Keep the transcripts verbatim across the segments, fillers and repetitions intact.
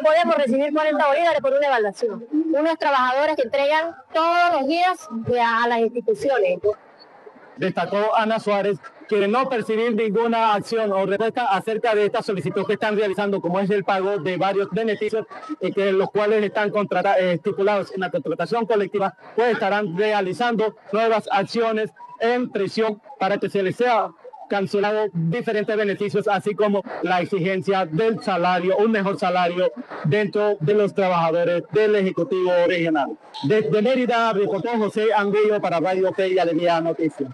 podemos recibir cuarenta bolívares por una evaluación. Unos trabajadores que entregan todos los días a las instituciones. Destacó Ana Suárez que no percibir ninguna acción o respuesta acerca de esta solicitud que están realizando, como es el pago de varios beneficios, eh, que los cuales están contrata, eh, estipulados en la contratación colectiva, pues estarán realizando nuevas acciones en prisión para que se les sea cancelado diferentes beneficios, así como la exigencia del salario, un mejor salario dentro de los trabajadores del Ejecutivo Regional. Desde Mérida, reportó José Anguillo para Radio Fe y Alegría Noticias.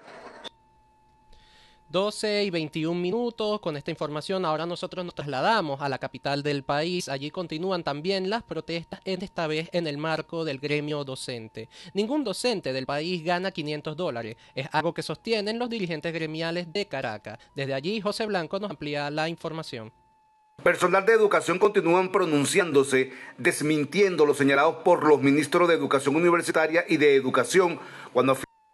doce y veintiún minutos. Con esta información ahora nosotros nos trasladamos a la capital del país. Allí continúan también las protestas, esta vez en el marco del gremio docente. Ningún docente del país gana quinientos dólares. Es algo que sostienen los dirigentes gremiales de Caracas. Desde allí José Blanco nos amplía la información. Personal de educación continúan pronunciándose, desmintiendo lo señalado por los ministros de Educación Universitaria y de Educación cuando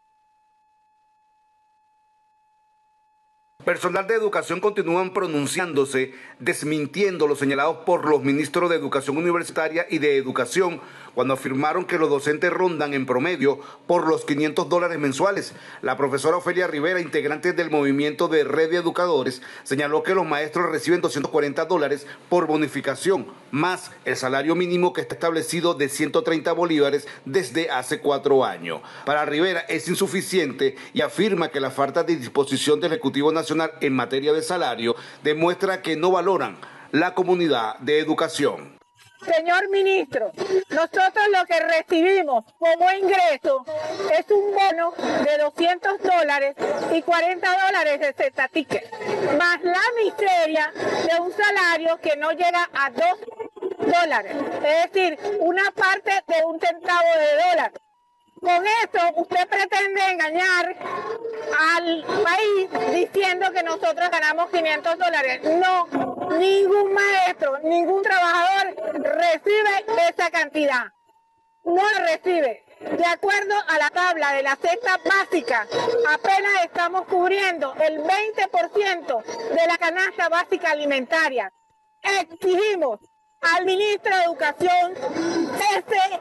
Personal de Educación continúan pronunciándose, desmintiendo lo señalado por los ministros de Educación Universitaria y de Educación cuando afirmaron que los docentes rondan en promedio por los quinientos dólares mensuales. La profesora Ofelia Rivera, integrante del movimiento de Red de Educadores, señaló que los maestros reciben doscientos cuarenta dólares por bonificación, más el salario mínimo que está establecido de ciento treinta bolívares desde hace cuatro años. Para Rivera es insuficiente y afirma que la falta de disposición del Ejecutivo Nacional en materia de salario demuestra que no valoran la comunidad de educación. Señor ministro, nosotros lo que recibimos como ingreso es un bono de doscientos dólares y cuarenta dólares de cesta ticket, más la miseria de un salario que no llega a dos dólares, es decir, una parte de un centavo de dólar. Con esto usted pretende engañar al país diciendo que nosotros ganamos quinientos dólares. No, ningún maestro, ningún trabajador recibe esa cantidad. No la recibe. De acuerdo a la tabla de la cesta básica, apenas estamos cubriendo el veinte por ciento de la canasta básica alimentaria. Exigimos al ministro de Educación ese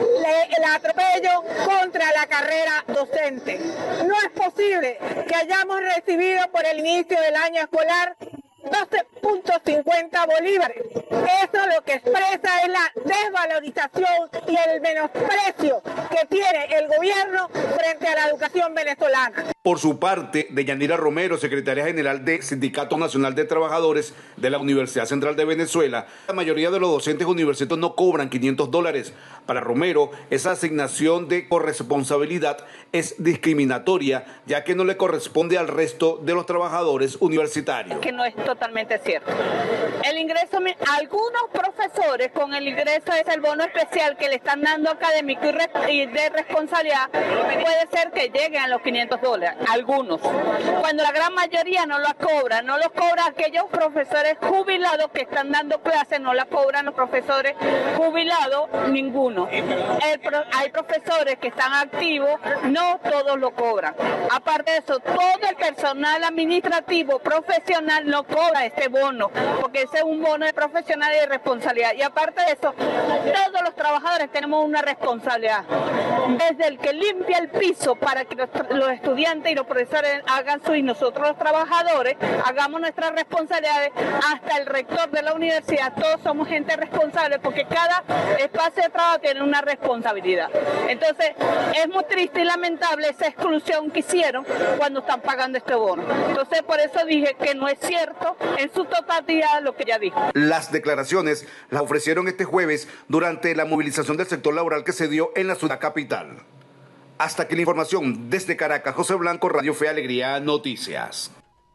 el atropello contra la carrera docente. No es posible que hayamos recibido por el inicio del año escolar doce punto cincuenta bolívares. Eso lo que expresa es la desvalorización y el menosprecio que tiene el gobierno frente a la educación venezolana. Por su parte, Deyanira Romero, secretaria general del Sindicato Nacional de Trabajadores de la Universidad Central de Venezuela, la mayoría de los docentes universitarios no cobran quinientos dólares. Para Romero, esa asignación de corresponsabilidad es discriminatoria, ya que no le corresponde al resto de los trabajadores universitarios. Que no es totalmente cierto. El ingreso, algunos profesores con el ingreso es el bono especial que le están dando académico y de responsabilidad, puede ser que lleguen a los quinientos dólares. Algunos, cuando la gran mayoría no lo cobra, no lo cobran aquellos profesores jubilados que están dando clases, no la cobran los profesores jubilados, ninguno. El, hay profesores que están activos, no todos lo cobran. Aparte de eso, todo el personal administrativo profesional no cobra este bono, porque ese es un bono de profesional y de responsabilidad. Y aparte de eso, todos los trabajadores tenemos una responsabilidad, desde el que limpia el piso para que los, los estudiantes y los profesores hagan su y nosotros los trabajadores hagamos nuestras responsabilidades, hasta el rector de la universidad. Todos somos gente responsable porque cada espacio de trabajo tiene una responsabilidad. Entonces es muy triste y lamentable esa exclusión que hicieron cuando están pagando este bono. Entonces por eso dije que no es cierto en su totalidad lo que ella dijo. Las declaraciones las ofrecieron este jueves durante la movilización del sector laboral que se dio en la ciudad capital. Hasta aquí la información. Desde Caracas, José Blanco, Radio Fe Alegría Noticias.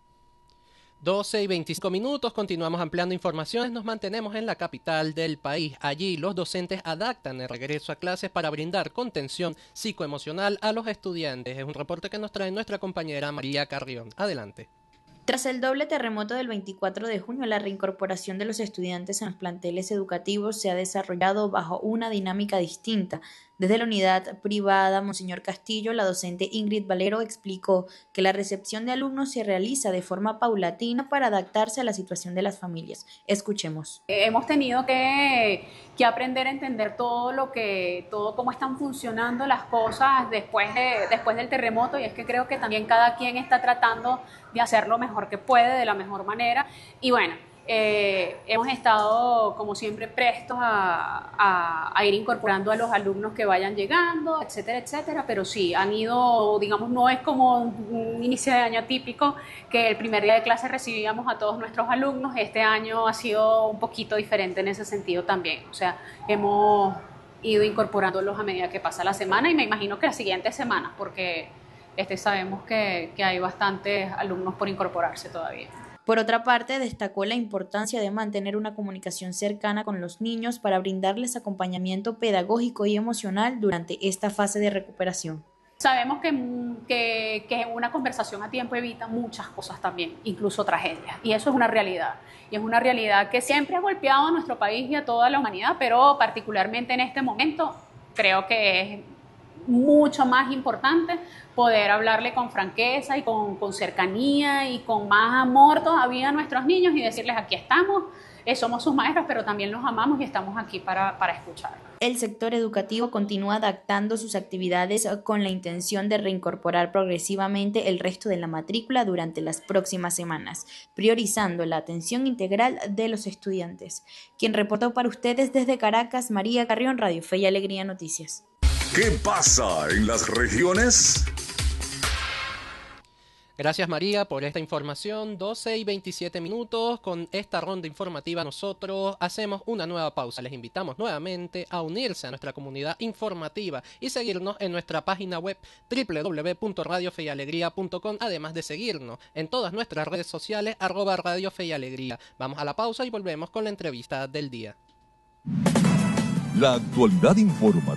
doce y veinticinco minutos, continuamos ampliando informaciones, nos mantenemos en la capital del país. Allí los docentes adaptan el regreso a clases para brindar contención psicoemocional a los estudiantes. Es un reporte que nos trae nuestra compañera María Carrión. Adelante. Tras el doble terremoto del veinticuatro de junio, la reincorporación de los estudiantes en los planteles educativos se ha desarrollado bajo una dinámica distinta, Desde la unidad privada Monseñor Castillo, la docente Ingrid Valero explicó que la recepción de alumnos se realiza de forma paulatina para adaptarse a la situación de las familias. Escuchemos. Hemos tenido que, que aprender a entender todo lo que, todo cómo están funcionando las cosas después, de, después del terremoto, y es que creo que también cada quien está tratando de hacer lo mejor que puede, de la mejor manera. Y bueno, Eh, hemos estado, como siempre, prestos a, a, a ir incorporando a los alumnos que vayan llegando, etcétera, etcétera, pero sí, han ido, digamos, no es como un inicio de año típico, que el primer día de clase recibíamos a todos nuestros alumnos. Este año ha sido un poquito diferente en ese sentido también, o sea, hemos ido incorporándolos a medida que pasa la semana, y me imagino que las siguientes semanas, porque este, sabemos que, que hay bastantes alumnos por incorporarse todavía. Por otra parte, destacó la importancia de mantener una comunicación cercana con los niños para brindarles acompañamiento pedagógico y emocional durante esta fase de recuperación. Sabemos que, que, que una conversación a tiempo evita muchas cosas también, incluso tragedias, y eso es una realidad. Y es una realidad que siempre ha golpeado a nuestro país y a toda la humanidad, pero particularmente en este momento creo que es mucho más importante poder hablarle con franqueza y con, con cercanía y con más amor todavía a nuestros niños y decirles: aquí estamos, eh, somos sus maestros, pero también los amamos y estamos aquí para, para escuchar. El sector educativo continúa adaptando sus actividades con la intención de reincorporar progresivamente el resto de la matrícula durante las próximas semanas, priorizando la atención integral de los estudiantes. Quien reportó para ustedes desde Caracas, María Carrión, Radio Fe y Alegría Noticias. ¿Qué pasa en las regiones? Gracias, María, por esta información. doce y veintisiete minutos. Con esta ronda informativa nosotros hacemos una nueva pausa. Les invitamos nuevamente a unirse a nuestra comunidad informativa y seguirnos en nuestra página web doble u doble u doble u punto radio fe y alegría punto com, además de seguirnos en todas nuestras redes sociales arroba Radio Fe y Alegría. Vamos a la pausa y volvemos con la entrevista del día. La actualidad informativa.